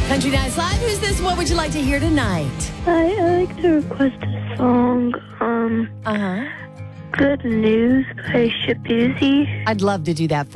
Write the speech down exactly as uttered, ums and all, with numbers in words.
Country Nights Live, who's this? What would you like to hear tonight? Hi, I'd like to request a song, um, Uh-huh. Good News by Shabuzi. I'd love to do that for